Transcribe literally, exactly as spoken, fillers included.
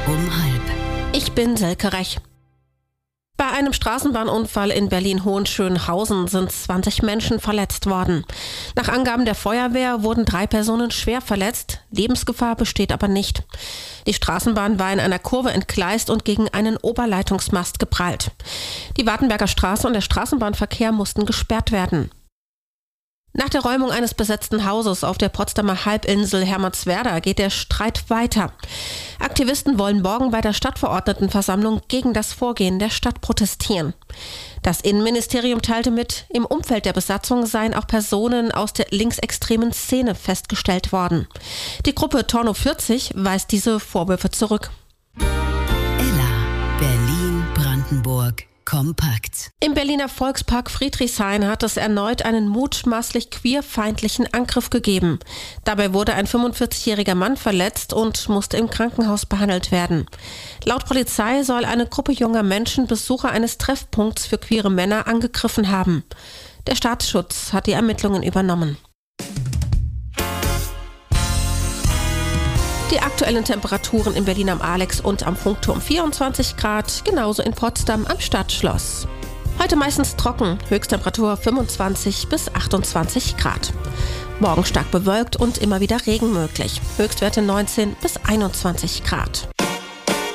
um halb. Ich bin Selke Rech. Bei einem Straßenbahnunfall in Berlin-Hohenschönhausen sind zwanzig Menschen verletzt worden. Nach Angaben der Feuerwehr wurden drei Personen schwer verletzt. Lebensgefahr besteht aber nicht. Die Straßenbahn war in einer Kurve entgleist und gegen einen Oberleitungsmast geprallt. Die Wartenberger Straße und der Straßenbahnverkehr mussten gesperrt werden. Nach der Räumung eines besetzten Hauses auf der Potsdamer Halbinsel Hermannswerda geht der Streit weiter. Aktivisten wollen morgen bei der Stadtverordnetenversammlung gegen das Vorgehen der Stadt protestieren. Das Innenministerium teilte mit, im Umfeld der Besatzung seien auch Personen aus der linksextremen Szene festgestellt worden. Die Gruppe Torno vierzig weist diese Vorwürfe zurück. Ella, Berlin, Brandenburg. Kompakt. Im Berliner Volkspark Friedrichshain hat es erneut einen mutmaßlich queerfeindlichen Angriff gegeben. Dabei wurde ein fünfundvierzigjähriger Mann verletzt und musste im Krankenhaus behandelt werden. Laut Polizei soll eine Gruppe junger Menschen Besucher eines Treffpunkts für queere Männer angegriffen haben. Der Staatsschutz hat die Ermittlungen übernommen. Die aktuellen Temperaturen in Berlin am Alex und am Funkturm vierundzwanzig Grad, genauso in Potsdam am Stadtschloss. Heute meistens trocken, Höchsttemperatur fünfundzwanzig bis achtundzwanzig Grad. Morgen stark bewölkt und immer wieder Regen möglich, Höchstwerte neunzehn bis einundzwanzig Grad.